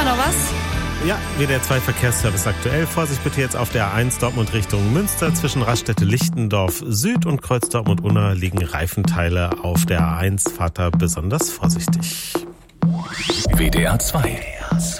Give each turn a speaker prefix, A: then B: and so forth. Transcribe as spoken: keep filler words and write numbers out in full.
A: wir noch was?
B: Ja, W D R zwei Verkehrsservice aktuell. Vorsicht bitte jetzt auf der A eins Dortmund Richtung Münster. Zwischen Raststätte-Lichtendorf Süd und Kreuz Dortmund-Unna liegen Reifenteile auf der A eins. Fahrt da besonders vorsichtig.
C: W D R zwei.